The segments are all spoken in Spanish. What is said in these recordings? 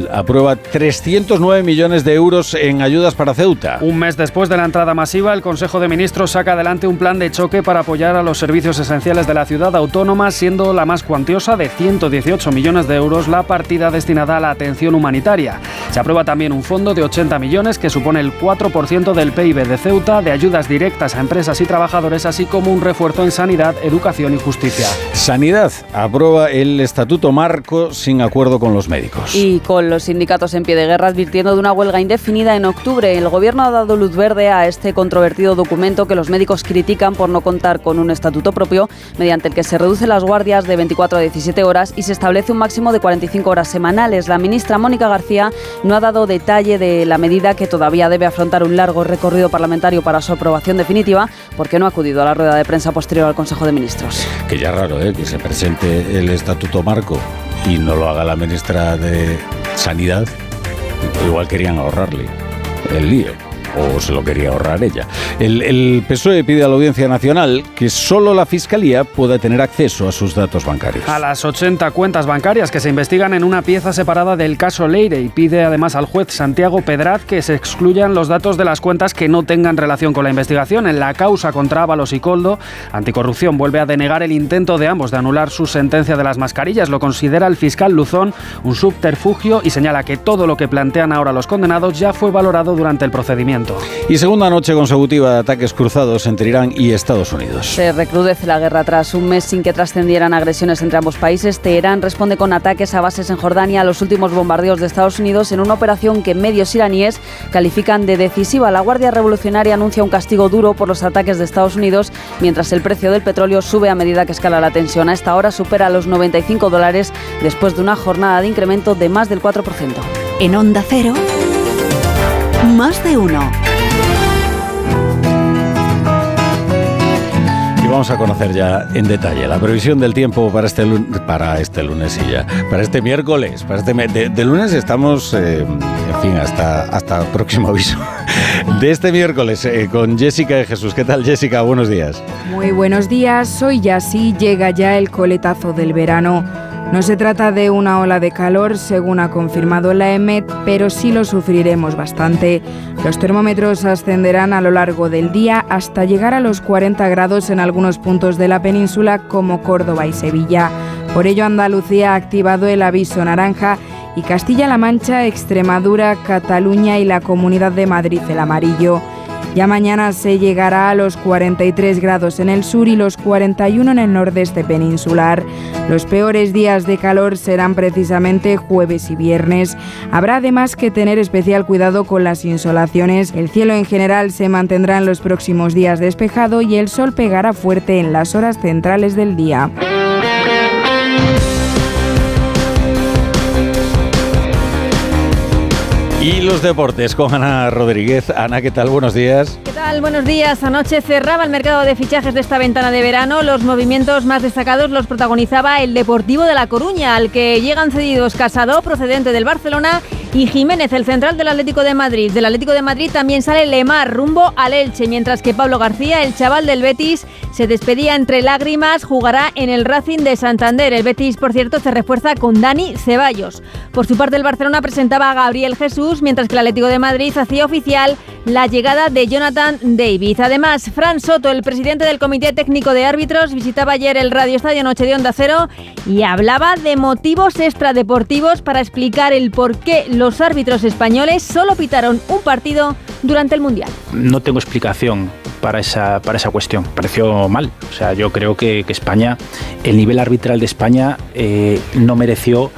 aprueba 309 millones de euros en ayudas para Ceuta. Un mes después de la entrada masiva, el Consejo de Ministros saca adelante un plan de choque para apoyar a los servicios esenciales de la ciudad autónoma, siendo la más cuantiosa, de 118 millones de euros, la partida destinada a la atención humanitaria. Se aprueba también un fondo de 80 millones que supone el 4% del PIB de Ceuta, de ayudas directas a empresas y trabajadores, así como un refuerzo en sanidad, educación y justicia. Sanidad aprueba el Estatuto Marco sin acuerdo con los médicos. Y con los sindicatos en pie de guerra advirtiendo de una huelga indefinida en octubre. El Gobierno ha dado luz verde a este controvertido documento que los médicos critican por no contar con un estatuto propio, mediante el que se reducen las guardias de 24 a 17 horas y se establece un máximo de 45 horas semanales. La ministra Mónica García no ha dado detalle de la medida, que todavía debe afrontar un largo recorrido parlamentario para su aprobación definitiva, porque no ha acudido a la rueda de prensa posterior al Consejo de Ministros. Que ya raro, que se presente el Estatuto Marco y no lo haga la ministra de Sanidad. Igual querían ahorrarle el lío, o se lo quería ahorrar ella. El PSOE pide a la Audiencia Nacional que solo la Fiscalía pueda tener acceso a sus datos bancarios. A las 80 cuentas bancarias que se investigan en una pieza separada del caso Leire, y pide además al juez Santiago Pedraz que se excluyan los datos de las cuentas que no tengan relación con la investigación. En la causa contra Ábalos y Koldo, Anticorrupción vuelve a denegar el intento de ambos de anular su sentencia de las mascarillas. Lo considera el fiscal Luzón un subterfugio y señala que todo lo que plantean ahora los condenados ya fue valorado durante el procedimiento. Y segunda noche consecutiva de ataques cruzados entre Irán y Estados Unidos. Se recrudece la guerra tras un mes sin que trascendieran agresiones entre ambos países. Teherán responde con ataques a bases en Jordania a los últimos bombardeos de Estados Unidos en una operación que medios iraníes califican de decisiva. La Guardia Revolucionaria anuncia un castigo duro por los ataques de Estados Unidos, mientras el precio del petróleo sube a medida que escala la tensión. A esta hora supera los $95 después de una jornada de incremento de más del 4%. En Onda Cero, Más de Uno. Y vamos a conocer ya en detalle la previsión del tiempo para este miércoles. De lunes estamos, en fin, hasta próximo aviso. De este miércoles con Jessica de Jesús. ¿Qué tal, Jessica? Buenos días. Muy buenos días. Hoy ya sí llega ya el coletazo del verano. No se trata de una ola de calor, según ha confirmado la EMET, pero sí lo sufriremos bastante. Los termómetros ascenderán a lo largo del día hasta llegar a los 40 grados en algunos puntos de la península, como Córdoba y Sevilla. Por ello, Andalucía ha activado el aviso naranja y Castilla-La Mancha, Extremadura, Cataluña y la Comunidad de Madrid el amarillo. Ya mañana se llegará a los 43 grados en el sur y los 41 en el nordeste peninsular. Los peores días de calor serán precisamente jueves y viernes. Habrá además que tener especial cuidado con las insolaciones. El cielo en general se mantendrá en los próximos días despejado y el sol pegará fuerte en las horas centrales del día. Y los deportes con Ana Rodríguez. Ana, ¿qué tal? Buenos días. ¿Qué tal? Buenos días. Anoche cerraba el mercado de fichajes de esta ventana de verano. Los movimientos más destacados los protagonizaba el Deportivo de La Coruña, al que llegan cedidos Casado, procedente del Barcelona, y Jiménez, el central del Atlético de Madrid. Del Atlético de Madrid también sale Lemar, rumbo al Elche, mientras que Pablo García, el chaval del Betis, se despedía entre lágrimas, jugará en el Racing de Santander. El Betis, por cierto, se refuerza con Dani Ceballos. Por su parte, el Barcelona presentaba a Gabriel Jesús, mientras que el Atlético de Madrid hacía oficial la llegada de Jonathan David. Además, Fran Soto, el presidente del Comité Técnico de Árbitros, visitaba ayer el Radio Estadio Noche de Onda Cero y hablaba de motivos extradeportivos para explicar el por qué los árbitros españoles solo pitaron un partido durante el Mundial. No tengo explicación para esa cuestión. Pareció mal. O sea, yo creo que España, el nivel arbitral de España no mereció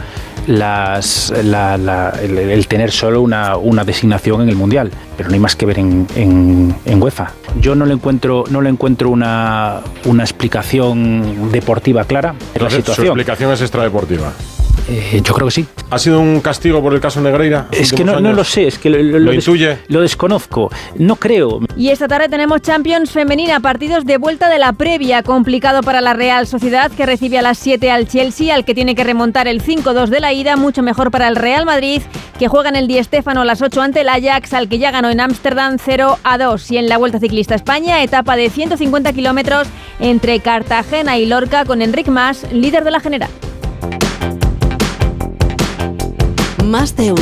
el tener solo una designación en el Mundial, pero no hay más que ver en UEFA. Yo no le encuentro una explicación deportiva clara de la situación. ¿Su explicación es extradeportiva? Yo creo que sí. ¿Ha sido un castigo por el caso Negreira? Es que no lo sé, es que lo intuye. Lo desconozco, no creo. Y esta tarde tenemos Champions femenina, partidos de vuelta de la previa. Complicado para la Real Sociedad, que recibe a las 7 al Chelsea, al que tiene que remontar el 5-2 de la ida. Mucho mejor para el Real Madrid, que juega en el Di Stéfano a las 8 ante el Ajax, al que ya ganó en Ámsterdam 0-2. Y en la Vuelta Ciclista España, etapa de 150 kilómetros entre Cartagena y Lorca, con Enric Mas, líder de la general. Más de Uno.